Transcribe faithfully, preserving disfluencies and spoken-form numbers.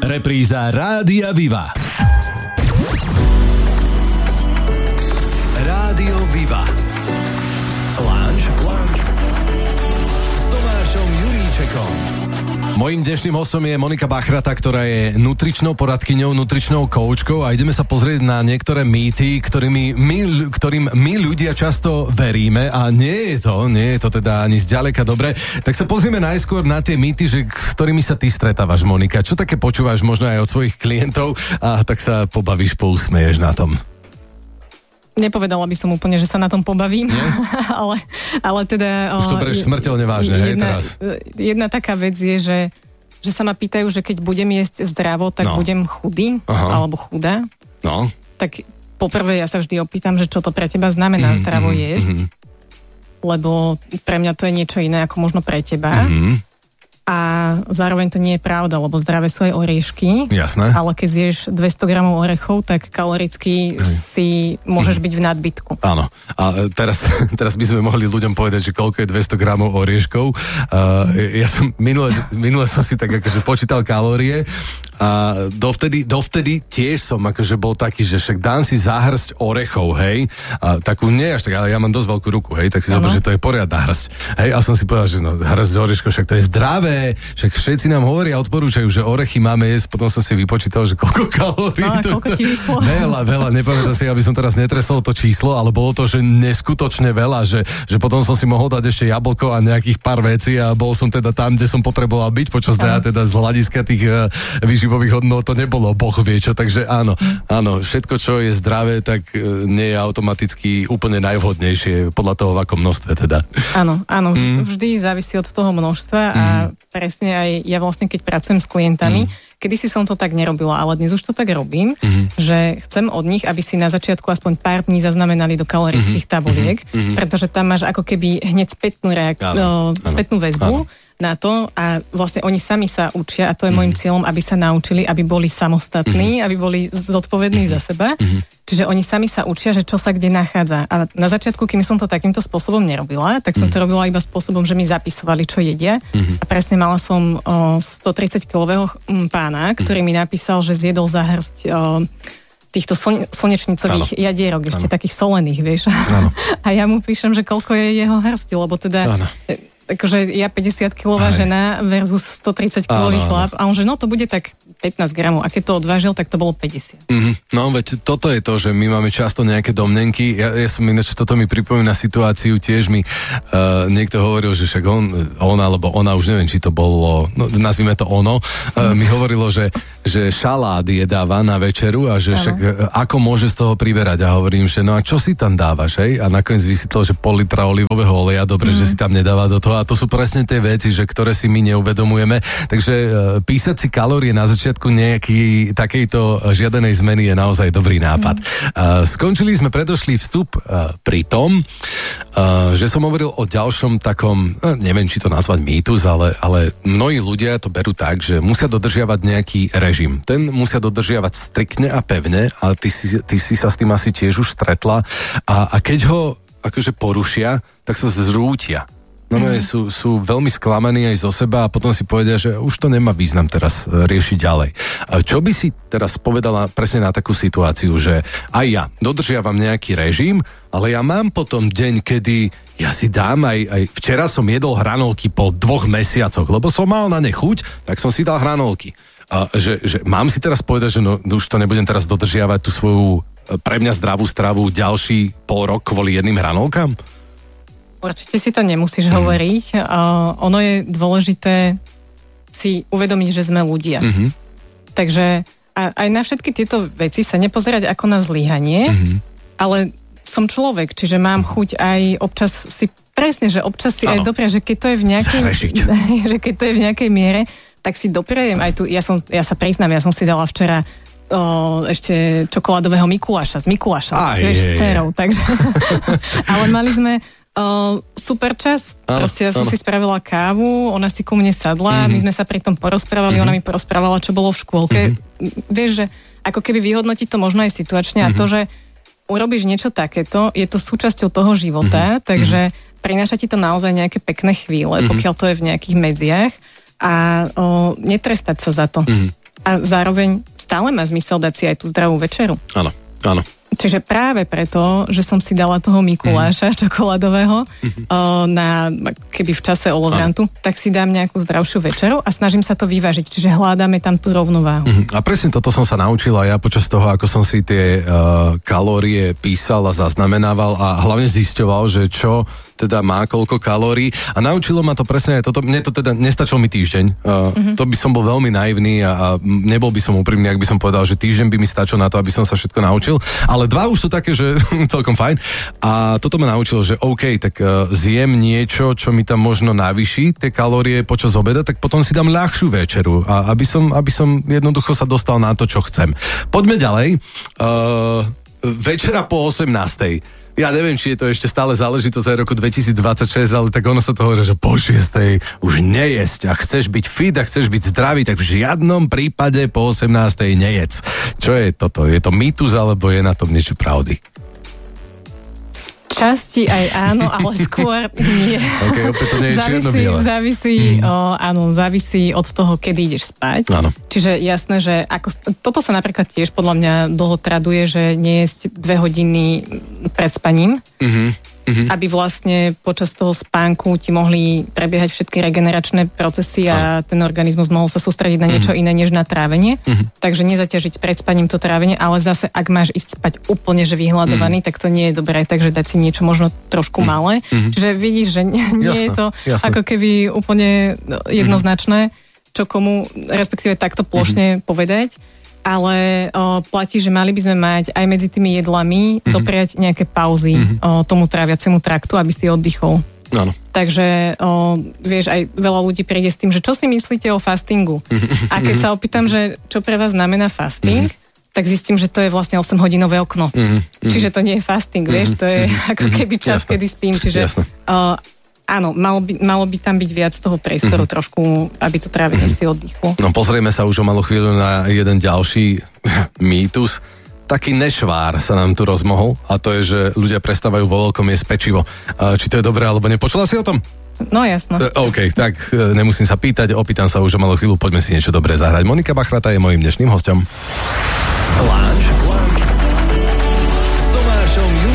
Repríza Rádia Viva. Rádio Viva. Lunch, lunch s Tomášom Juríčekom. Mojím dnešným hostom je Monika Bachrata, ktorá je nutričnou poradkyňou, nutričnou koučkou a ideme sa pozrieť na niektoré mýty, ktorými my, ktorým my ľudia často veríme a nie je to, nie je to teda ani zďaleka dobre. Tak sa pozrieme najskôr na tie mýty, že, s ktorými sa ty stretávaš, Monika. Čo také počúvaš možno aj od svojich klientov a tak sa pobavíš, pousmeješ na tom. Nepovedala by som úplne, že sa na tom pobavím, ale, ale teda... Už to bereš smrteľne vážne, hej, teraz. Jedna taká vec je, že, že sa ma pýtajú, že keď budem jesť zdravo, tak no. budem chudý, Aha. alebo chudá. No. Tak poprvé ja sa vždy opýtam, že čo to pre teba znamená mm, zdravo mm, jesť, mm. lebo pre mňa to je niečo iné ako možno pre teba. Mm. A zároveň to nie je pravda, lebo zdravé sú aj oriešky. Jasné. Ale keď zješ dvesto gramov orechov, tak kaloricky Hej. si môžeš mm. byť v nadbytku. Áno. A teraz, teraz by sme mohli ľuďom povedať, že koľko je dvesto gramov orieškov. Uh, ja som minule, minule som si tak akože počítal kalórie a dovtedy, dovtedy tiež som akože bol taký, že však dám si záhrsť orechov, hej. A takú nie až tak, ale ja mám dosť veľkú ruku, hej, tak si zober, že to je poriadna hrsť. Hej, a som si povedal, že no, hrsť oreškov, však to je zdravé. Však všetci nám hovoria a odporúčajú, že orechy máme jesť, potom som si vypočítal, že koľko kalórií. No, to, koľko ti vyšlo? Veľa, veľa, nepamätám si, aby som teraz netresol to číslo, ale bolo to, že neskutočne veľa, že, že potom som si mohol dať ešte jablko a nejakých pár vecí a bol som teda tam, kde som potreboval byť počas dňa, teda z hľadiska tých uh, výživových hodnôt to nebolo, Boh vie čo, takže áno, áno, všetko, čo je zdravé, tak uh, nie je automaticky úplne najvhodnejšie, podľa toho, v akom množstve teda. Áno, áno, mm. vždy závisí od toho množstva a mm. presne aj ja vlastne, keď pracujem s klientami, mm. kedysi som to tak nerobila, ale dnes už to tak robím, mm. že chcem od nich, aby si na začiatku aspoň pár dní zaznamenali do kalorických mm. tabuliek, mm. pretože tam máš ako keby hneď spätnú, reak- áno, spätnú väzbu áno. na to a vlastne oni sami sa učia a to je mm. môjim cieľom, aby sa naučili, aby boli samostatní, mm. aby boli zodpovední mm. za seba. Mm. Čiže oni sami sa učia, že čo sa kde nachádza. A na začiatku, kým som to takýmto spôsobom nerobila, tak som mm. to robila iba spôsobom, že mi zapisovali, čo jedia. Mm. A presne mala som o, stotridsaťkilového pána, ktorý mm. mi napísal, že zjedol záhrsť o, týchto slne, slnečnicových ano. jadierok, ešte ano. takých solených, vieš. A ja mu píšem, že koľko je jeho hrsti, lebo teda... Ano. akože ja päťdesiatkilová žena versus stotridsaťkilový chlap a on, že no to bude tak pätnásť gramov a keď to odvážil, tak to bolo päťdesiat. Mm-hmm. No veď toto je to, že my máme často nejaké domnenky, ja, ja som ináč, toto mi pripomína situáciu, tiež mi uh, niekto hovoril, že však on, ona, alebo ona, už neviem, či to bolo, no nazvime to ono, uh, mi hovorilo, že, že šalát jedáva na večeru a že však uh, ako môže z toho priberať a hovorím, že no a čo si tam dávaš, hej? A nakoniec vysvetlo, že pol litra olivového oleja, dobre, mm. že si tam nedáva do toho. A to sú presne tie veci, že ktoré si my neuvedomujeme. Takže e, písať si kalórie na začiatku nejaký takejto žiadanej zmeny je naozaj dobrý nápad. Mm. E, skončili sme predošlý vstup e, pri tom, e, že som hovoril o ďalšom takom, e, neviem, či to nazvať mýtus, ale, ale mnohí ľudia to berú tak, že musia dodržiavať nejaký režim. Ten musia dodržiavať striktne a pevne, ale ty si, ty si sa s tým asi tiež už stretla. A, a keď ho akože porušia, tak sa zrútia. No, no mm. sú, sú veľmi sklamaní aj zo seba a potom si povedia, že už to nemá význam teraz riešiť ďalej. A čo by si teraz povedala presne na takú situáciu, že aj ja dodržiavam nejaký režim, ale ja mám potom deň, kedy ja si dám aj, aj včera som jedol hranolky po dvoch mesiacoch, lebo som mal na ne chuť, tak som si dal hranolky. A že, že mám si teraz povedať, že no, už to nebudem teraz dodržiavať tú svoju pre mňa zdravú stravu ďalší pol rok kvôli jedným hranolkám? Určite si to nemusíš mm. hovoriť. Uh, ono je dôležité si uvedomiť, že sme ľudia. Mm-hmm. Takže a, aj na všetky tieto veci sa nepozerať ako na zlyhanie, mm-hmm. ale som človek, čiže mám chuť aj občas si, presne, že občas si ano. Aj dobre, že keď to je v nejakej že keď to je v nejakej miere, tak si doprejem aj tu, ja, som, ja sa priznám, ja som si dala včera O, ešte čokoládového Mikuláša, z Mikuláša, Aj, vieš, s dcerou, takže ale mali sme o, super čas, áno, proste ja som áno. si spravila kávu, ona si ku mne sadla, mm-hmm. my sme sa pri tom porozprávali, mm-hmm. ona mi porozprávala, čo bolo v škôlke, mm-hmm. vieš, že ako keby vyhodnotiť to možno aj situačne mm-hmm. a to, že urobíš niečo takéto, je to súčasťou toho života, mm-hmm. takže prináša ti to naozaj nejaké pekné chvíle, mm-hmm. pokiaľ to je v nejakých medziach a o, netrestať sa za to. Mm-hmm. a zároveň stále má zmysel dať si aj tú zdravú večeru. Áno, áno. Čiže práve preto, že som si dala toho Mikuláša mm. čokoládového mm-hmm. o, na, keby v čase olovrantu, ah. tak si dám nejakú zdravšiu večeru a snažím sa to vyvážiť. Čiže hľadáme tam tú rovnováhu. Mm-hmm. A presne toto som sa naučila ja počas toho, ako som si tie uh, kalórie písal a zaznamenával a hlavne zisťoval, že čo teda má koľko kalórií a naučilo ma to presne aj toto, mne to teda nestačil mi týždeň, uh, mm-hmm. to by som bol veľmi naivný a, a nebol by som úprimný, ak by som povedal, že týždeň by mi stačil na to, aby som sa všetko naučil, ale dva už sú také, že celkom fajn a toto ma naučilo, že OK, tak uh, zjem niečo, čo mi tam možno navýši tie kalórie počas obeda, tak potom si dám ľahšiu večeru a aby som, aby som jednoducho sa dostal na to, čo chcem. Poďme ďalej. Uh, večera po osemnástej. Ja neviem, či je to ešte stále záležitosť aj roku dvetisícdvadsaťšesť, ale tak ono sa to hovorí, že po šiestej už nejesť a chceš byť fit a chceš byť zdravý, tak v žiadnom prípade po osemnástej nejedz. Čo je toto? Je to mýtus, alebo je na tom niečo pravdy? Časti aj áno, ale skôr nie. Ok, opäť to nie je čierno-biele. Závisí, mm. o, áno, závisí od toho, kedy ideš spať. Áno. Čiže jasné, že ako, toto sa napríklad tiež podľa mňa dlho traduje, že nejesť dve hodiny pred spaním, mm-hmm. Mm-hmm. aby vlastne počas toho spánku ti mohli prebiehať všetky regeneračné procesy a ano. Ten organizmus mohol sa sústrediť na niečo mm-hmm. iné než na trávenie. Mm-hmm. Takže nezaťažiť pred spaním to trávenie, ale zase ak máš ísť spať úplne že vyhľadovaný, mm-hmm. tak to nie je dobré, takže dať si niečo možno trošku mm-hmm. malé. Mm-hmm. Čiže vidíš, že nie, nie jasné, je to jasné. Ako keby úplne jednoznačné, čo komu, respektíve takto plošne mm-hmm. povedať. Ale o, platí, že mali by sme mať aj medzi tými jedlami mm-hmm. dopriať nejaké pauzy mm-hmm. o, tomu tráviacemu traktu, aby si oddychol. Áno. Takže o, vieš, aj veľa ľudí príde s tým, že čo si myslíte o fastingu? Mm-hmm. A keď sa opýtam, že čo pre vás znamená fasting, mm-hmm. tak zistím, že to je vlastne osemhodinové okno. Mm-hmm. Čiže to nie je fasting, mm-hmm. vieš, to je mm-hmm. ako keby čas, Jasne. Kedy spím. Čiže o, áno, malo by, malo by tam byť viac toho priestoru mm-hmm. trošku, aby to trávenie mm-hmm. si oddychlo. No pozrieme sa už o malú chvíľu na jeden ďalší mýtus. Taký nešvár sa nám tu rozmohol a to je, že ľudia prestávajú vo veľkom jesť pečivo. Či to je dobré, alebo nepočula si o tom? No jasno. OK, tak nemusím sa pýtať, opýtam sa už o malú chvíľu, poďme si niečo dobré zahrať. Monika Bachrata je mojím dnešným hosťom. Lunch.